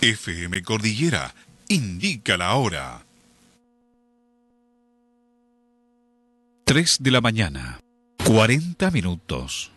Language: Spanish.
FM Cordillera indica la hora. 3 de la mañana, 40 minutos.